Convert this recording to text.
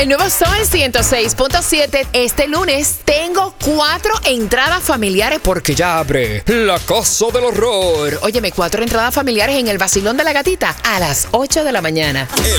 El nuevo Sol 106.7. Este lunes tengo 4 entradas familiares porque ya abre la Casa del Horror. Óyeme, 4 entradas familiares en el Vacilón de la Gatita a las 8 de la mañana.